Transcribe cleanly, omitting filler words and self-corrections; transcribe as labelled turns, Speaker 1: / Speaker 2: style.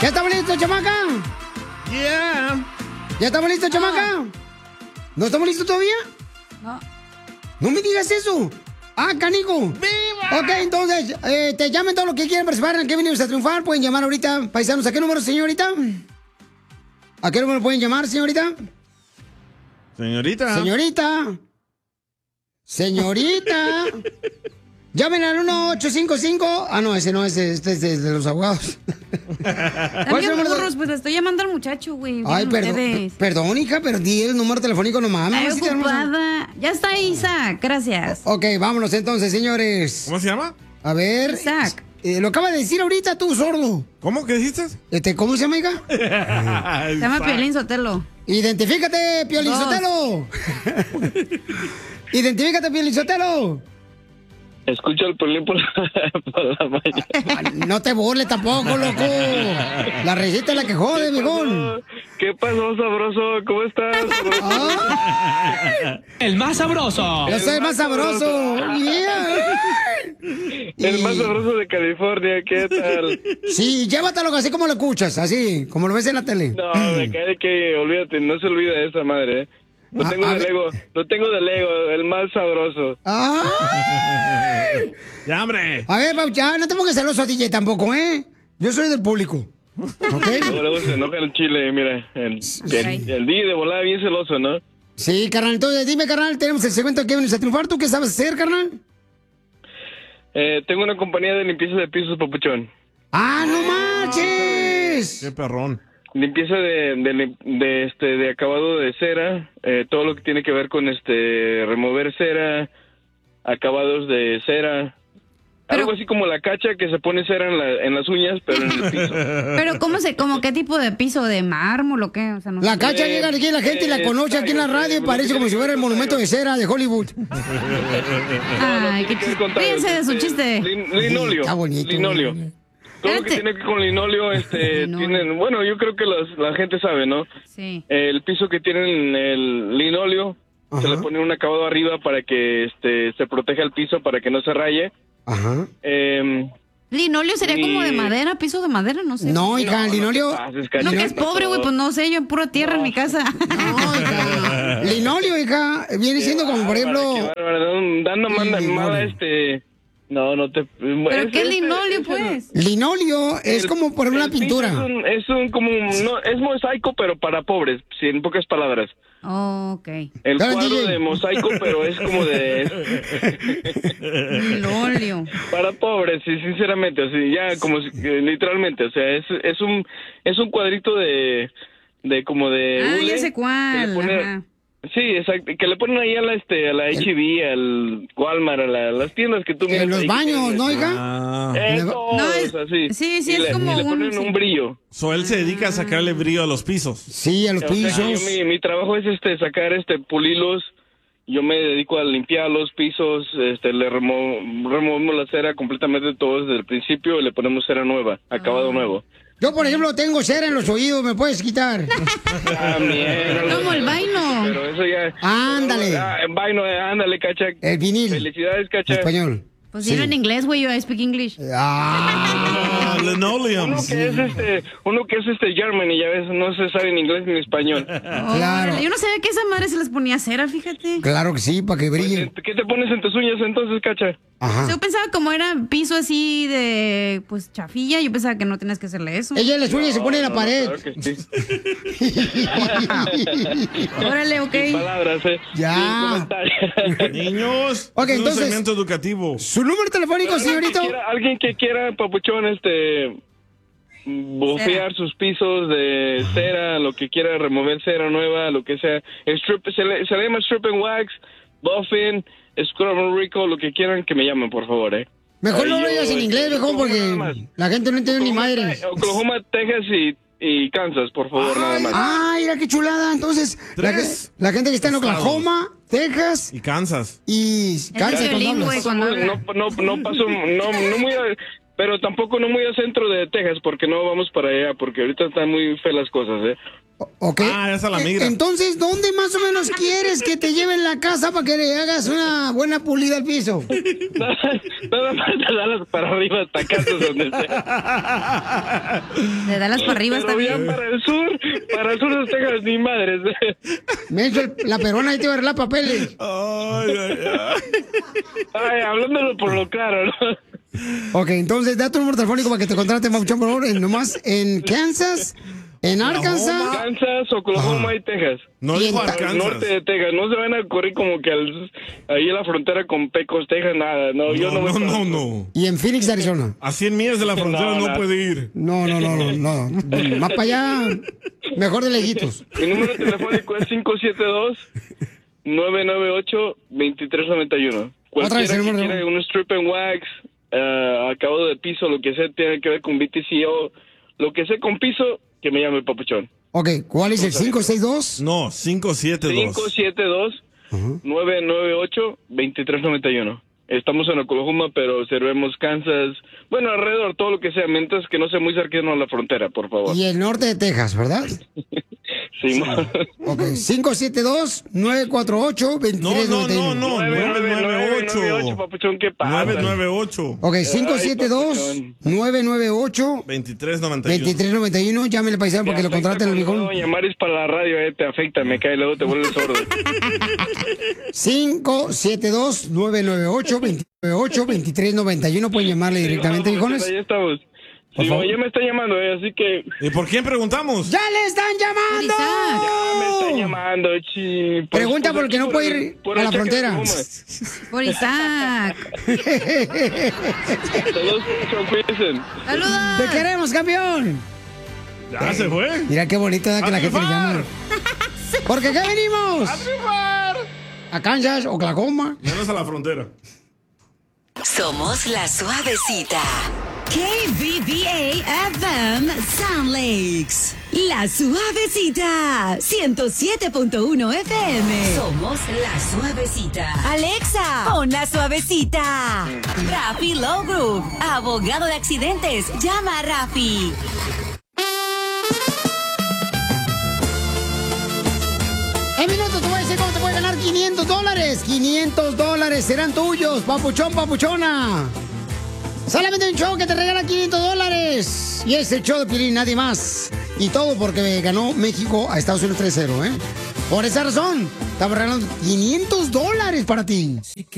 Speaker 1: ¿Ya estamos listos, chamaca?
Speaker 2: Yeah.
Speaker 1: ¿Ya estamos listos, chamaca? ¿No estamos listos todavía?
Speaker 3: No.
Speaker 1: No me digas eso. Ah, canijo. ¡Viva! Ok, entonces, te llamen todo lo que quieran participar en el que venimos a triunfar. Pueden llamar ahorita, paisanos. ¿A qué número, señorita? ¿A qué número pueden llamar, señorita?
Speaker 2: Señorita.
Speaker 1: Señorita. Señorita. Llamen al 1855. Ah, no, ese no, este es de los abogados.
Speaker 3: También burros, pues le estoy llamando al muchacho, güey.
Speaker 1: Ay, perdón, hija, pero di el número telefónico, no mames.
Speaker 3: Ay, ocupada. Ya está, Isaac, gracias.
Speaker 1: Ok, vámonos entonces, señores.
Speaker 2: ¿Cómo se llama?
Speaker 1: A ver.
Speaker 3: Isaac.
Speaker 1: Lo acaba de decir ahorita tú, sordo.
Speaker 2: ¿Cómo? ¿Qué dijiste?
Speaker 1: ¿Cómo se llama, hija?
Speaker 3: Se llama Piolín Sotelo.
Speaker 1: Identifícate, Piolín Sotelo. Identifícate, Piolín Sotelo.
Speaker 4: Escucho el Piolín por la mañana.
Speaker 1: No te burles tampoco, loco. La receta es la que jode, mijón.
Speaker 4: ¿Qué pasó, sabroso? ¿Cómo estás?
Speaker 5: El más sabroso.
Speaker 1: Yo soy el más sabroso.
Speaker 4: El más sabroso de California, ¿qué tal?
Speaker 1: Sí, llévatelo así como lo escuchas, así, como lo ves en la tele.
Speaker 4: No, me cae que, olvídate, no se olvida de esa madre, ¿eh? Lo tengo de Lego, el más sabroso.
Speaker 2: Ya, hombre.
Speaker 1: A ver, ya, no te pongas celoso, DJ, tampoco, ¿eh? Yo soy del público. ¿Ok?
Speaker 4: Luego se enoja el chile, mira. El DJ de volada bien celoso, ¿no?
Speaker 1: Sí, carnal. Entonces, dime, carnal, tenemos el segmento que vienes a triunfar. ¿Tú qué sabes hacer, carnal?
Speaker 4: Tengo una compañía de limpieza de pisos, papuchón.
Speaker 1: ¡Ah, no manches!
Speaker 2: ¡Qué perrón!
Speaker 4: Limpieza de acabado de cera, todo lo que tiene que ver con remover cera, acabados de cera, algo así como la cacha que se pone cera en las uñas, pero en el piso.
Speaker 3: Pero como qué tipo de piso, de mármol o qué, o sea, no
Speaker 1: La
Speaker 3: sé.
Speaker 1: cacha llega aquí la gente y la conoce aquí en la radio y parece como si fuera el monumento de cera de Hollywood.
Speaker 3: Ay, qué chiste. Fíjense de su chiste.
Speaker 4: Linoleo.
Speaker 1: Está bonito.
Speaker 4: Linoleo. Todo lo que tiene que ver con linoleo, tienen, bueno, yo creo que la gente sabe, ¿no?
Speaker 3: Sí.
Speaker 4: El piso que tienen el linoleo, se le pone un acabado arriba para que se proteja el piso, para que no se raye.
Speaker 1: Ajá.
Speaker 3: Linoleo sería como de madera, piso de madera, no sé.
Speaker 1: No, hija, linoleo.
Speaker 3: No, que es pobre, güey, pues no sé, yo en pura tierra en mi casa.
Speaker 1: No, hija. Linoleo, hija, viene siendo como, por ejemplo...
Speaker 4: Dando mala No te...
Speaker 3: ¿Pero qué es linoleo, pues?
Speaker 1: Linoleo es como por una pintura.
Speaker 4: Es mosaico, pero para pobres, sí, en pocas palabras.
Speaker 3: Oh, ok.
Speaker 4: El cuadro de mosaico, pero es como de...
Speaker 3: Linoleo.
Speaker 4: Para pobres, sí, sinceramente, así, ya como literalmente, o sea, es un cuadrito de como de...
Speaker 3: Ah,
Speaker 4: hule,
Speaker 3: ya sé cuál. Ajá.
Speaker 4: Sí, exacto, que le ponen ahí a la H&B, al Walmart, a las tiendas que tú miras.
Speaker 1: En los
Speaker 4: ahí,
Speaker 1: baños, ¿no, hija?
Speaker 4: Así.
Speaker 3: Sí,
Speaker 4: y
Speaker 3: es como
Speaker 4: le ponen un brillo.
Speaker 2: Él se dedica a sacarle brillo a los pisos.
Speaker 1: Sí, a los pisos.
Speaker 4: Sea, mi trabajo es sacar pulirlos. Yo me dedico a limpiar los pisos, le removemos la cera completamente todo desde el principio y le ponemos cera nueva, acabado nuevo.
Speaker 1: Yo, por ejemplo, tengo cera en los oídos, ¿me puedes quitar?
Speaker 3: Como el vaino.
Speaker 4: Pero eso ya...
Speaker 1: Ándale.
Speaker 4: Vaino, ándale, cacha.
Speaker 1: El vinil.
Speaker 4: Felicidades, cacha.
Speaker 1: Español.
Speaker 3: Pues dilo en inglés, güey, yo I speak English.
Speaker 2: Linoleum.
Speaker 4: Uno que es Germany, ya ves, no se sabe en inglés ni en español.
Speaker 1: Claro.
Speaker 3: Yo no sabía que esa madre se les ponía cera, fíjate.
Speaker 1: Claro que sí, para que brille.
Speaker 4: ¿Qué te pones en tus uñas entonces, cacha?
Speaker 1: Ajá.
Speaker 3: Yo pensaba como era piso así de, pues, chafilla, yo pensaba que no tenías que hacerle eso.
Speaker 1: Ella en las uñas se pone en la pared.
Speaker 4: Claro que sí.
Speaker 3: Órale, ok.
Speaker 4: Sin palabras,
Speaker 1: Ya.
Speaker 2: Niños,
Speaker 1: Ok,
Speaker 2: es un
Speaker 1: entonces,
Speaker 2: segmento educativo.
Speaker 1: ¿su número telefónico, señorito?
Speaker 4: Alguien que quiera, papuchón, bofear sus pisos de cera, lo que quiera, remover cera nueva, lo que sea. Se le llama strip and wax, buffing, scrub and rico, lo que quieran, que me llamen, por favor,
Speaker 1: Mejor no lo digas en inglés, mejor, porque la gente no entiende ni madre.
Speaker 4: Oklahoma, Texas y Kansas, por favor, nada más.
Speaker 1: Ah, mira qué chulada. Entonces, la gente que está en Oklahoma, Texas
Speaker 2: y Kansas.
Speaker 1: Y Kansas,
Speaker 4: no paso, no muy pero tampoco no muy al centro de Texas, porque no vamos para allá, porque ahorita están muy feas las cosas,
Speaker 1: Ok.
Speaker 2: Ah, esa la migra.
Speaker 1: Entonces, ¿dónde más o menos quieres que te lleven la casa para que le hagas una buena pulida al piso?
Speaker 4: Nada más de Dallas para arriba hasta Kansas, donde sea.
Speaker 3: De Dallas para arriba está
Speaker 4: Pero ya
Speaker 3: bien.
Speaker 4: para el sur no tengas ni madres.
Speaker 1: Menso, la perona ahí te va a arreglar papeles.
Speaker 4: Ay, hablándolo por lo claro, ¿no?
Speaker 1: Ok, entonces, da tu número telefónico para que te contrate, papuchón, por favor, nomás en Kansas, en Arkansas.
Speaker 4: Kansas, Oklahoma y Texas.
Speaker 2: No
Speaker 1: Y
Speaker 2: dijo
Speaker 1: en
Speaker 2: Arkansas.
Speaker 4: Norte de Texas. No se van a correr como que ahí en la frontera con Pecos, Texas, nada. No, yo no me
Speaker 2: No.
Speaker 1: Y en Phoenix, Arizona.
Speaker 2: A 100 millas de la frontera no
Speaker 4: No.
Speaker 2: puede ir.
Speaker 1: No. Más para allá, mejor de lejitos.
Speaker 4: Mi número telefónico es 572-998-2391.
Speaker 1: Otra vez el
Speaker 4: Cualquiera que
Speaker 1: número.
Speaker 4: quiera un strip and wax, acabado de piso, lo que sea, tiene que ver con BTCO, lo que sea con piso, que me llame el papuchón.
Speaker 1: Ok, ¿cuál es el 562?
Speaker 2: No, 572.
Speaker 4: 572-998-2391. Estamos en Oklahoma, pero servemos Kansas, bueno, alrededor, todo lo que sea, mientras que no sea muy cercano a la frontera, por favor.
Speaker 1: Y el norte de Texas, ¿verdad?
Speaker 4: Sí,
Speaker 1: Ok, 572-948-2391.
Speaker 2: No, 998.
Speaker 4: papuchón, ¿qué pasa?
Speaker 2: 998.
Speaker 1: Ok, 572-998-2391.
Speaker 2: 2391.
Speaker 1: Llámele paisano para que lo contraten el
Speaker 4: mejor.
Speaker 1: mejor.
Speaker 4: Doña Maris para la radio, te afecta, me cae, luego te vuelves sordo.
Speaker 1: 572-998-2391. Pueden llamarle directamente, viejones.
Speaker 4: Ahí estamos.
Speaker 1: Por
Speaker 4: Sí,
Speaker 1: favor.
Speaker 4: ya me está llamando, así que
Speaker 2: ¿Y por quién preguntamos?
Speaker 1: ¡Ya le están llamando!
Speaker 4: ya me está llamando, chi.
Speaker 1: Pregunta por qué no puede ir
Speaker 4: por
Speaker 1: a
Speaker 4: el
Speaker 1: la
Speaker 4: cheque
Speaker 1: frontera.
Speaker 4: de Oklahoma.
Speaker 3: Por Isaac.
Speaker 4: Saludos, cuídense.
Speaker 3: ¡Saludos!
Speaker 1: ¡Te queremos, campeón!
Speaker 2: Ya se fue.
Speaker 1: Mira qué bonito da que la gente le llama. Porque ¿qué venimos? A Kansas, Oklahoma.
Speaker 2: Menos a la frontera.
Speaker 5: Somos la suavecita. KBBA FM Sound Lakes. La suavecita. 107.1 FM. Somos la suavecita. Alexa, pon la suavecita. Rafi Low Group, abogado de accidentes. Llama a Rafi.
Speaker 1: En minutos te voy a decir cómo te puedes ganar $500. $500 serán tuyos, papuchón, papuchona. Solamente un show que te regala $500. Y es el show de Piolín, nadie más. Y todo porque ganó México a Estados Unidos 3-0, ¿eh? Por esa razón, estamos regalando $500 para ti.